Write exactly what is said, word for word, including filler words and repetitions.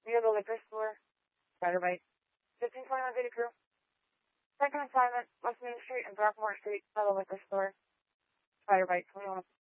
near the liquor store. Spider Bite. fifteen twenty-one City Crew. Second assignment, West Main Street and Brockmore Street by the liquor store. Spider Bite, twenty-one.